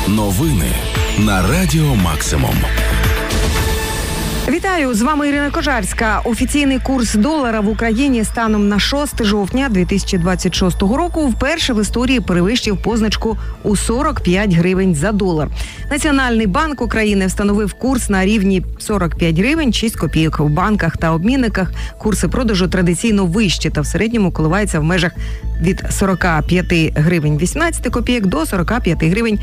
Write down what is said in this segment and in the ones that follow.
Новини на Радіо Максимум. Вітаю, з вами Ірина Кожарська. Офіційний курс долара в Україні станом на 6 жовтня 2026 року вперше в історії перевищив позначку у 45 гривень за долар. Національний банк України встановив курс на рівні 45 гривень 6 копійок. В банках та обмінниках курси продажу традиційно вищі та в середньому коливаються в межах від 45 гривень 18 копійок до 45 гривень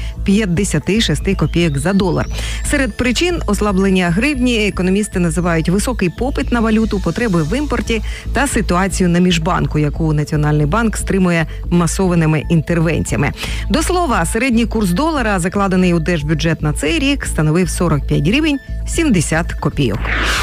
56 копійок за долар. Серед причин ослаблення гривні економісти називають високий попит на валюту, потреби в імпорті та ситуацію на міжбанку, яку Національний банк стримує масованими інтервенціями. До слова, середній курс долара, закладений у держбюджет на цей рік, становив 45 гривень 70 копійок.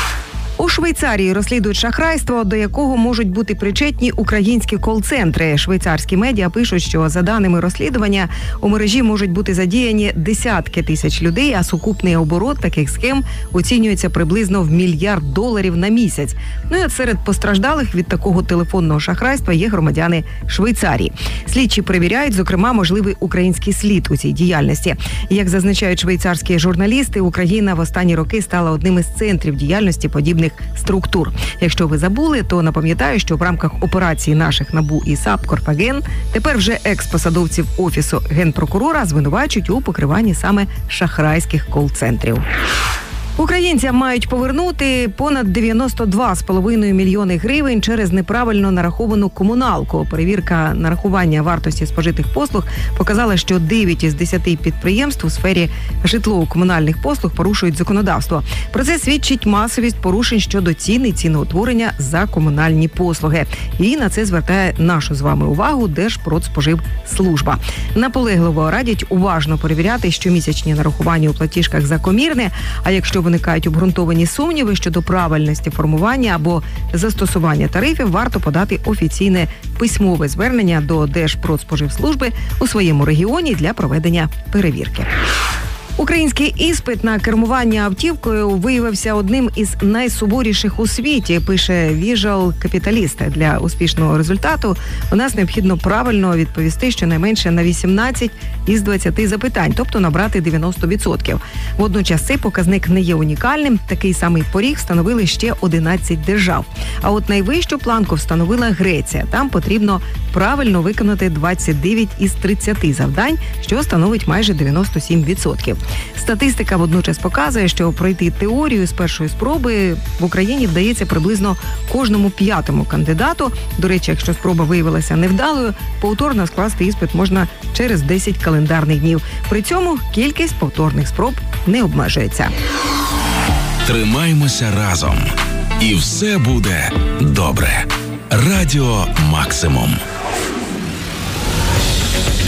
У Швейцарії розслідують шахрайство, до якого можуть бути причетні українські кол-центри. Швейцарські медіа пишуть, що за даними розслідування у мережі можуть бути задіяні десятки тисяч людей, а сукупний оборот таких схем оцінюється приблизно в $1 мільярд на місяць. Ну і от серед постраждалих від такого телефонного шахрайства є громадяни Швейцарії. Слідчі перевіряють, зокрема, можливий український слід у цій діяльності. Як зазначають швейцарські журналісти, Україна в останні роки стала одним із центрів діяльності подібних структур. Якщо ви забули, то напам'ятаю, що в рамках операції наших НАБУ і САП «Корфаген» тепер вже екс-посадовців Офісу Генпрокурора звинувачують у покриванні саме шахрайських кол-центрів. Українцям мають повернути понад 92,5 мільйони гривень через неправильно нараховану комуналку. Перевірка нарахування вартості спожитих послуг показала, що 9 із 10 підприємств у сфері житлово-комунальних послуг порушують законодавство. Про це свідчить масовість порушень щодо цін і ціноутворення за комунальні послуги. І на це звертає нашу з вами увагу Держпродспоживслужба. Наполегливо радять уважно перевіряти щомісячні нарахування у платіжках за комірне, а якщо виникають обґрунтовані сумніви щодо правильності формування або застосування тарифів, варто подати офіційне письмове звернення до Держпродспоживслужби у своєму регіоні для проведення перевірки. Український іспит на кермування автівкою виявився одним із найсуворіших у світі, пише Visual Capitalist. Для успішного результату у нас необхідно правильно відповісти щонайменше на 18 із 20 запитань, тобто набрати 90%. Водночас цей показник не є унікальним. Такий самий поріг встановили ще 11 держав. А от найвищу планку встановила Греція. Там потрібно правильно виконати 29 із 30 завдань, що становить майже 97%. Статистика водночас показує, що пройти теорію з першої спроби в Україні вдається приблизно кожному 5-му кандидату. До речі, якщо спроба виявилася невдалою, повторно скласти іспит можна через 10 календарних днів. При цьому кількість повторних спроб не обмежується. Тримаймося разом. І все буде добре. Радіо Максимум.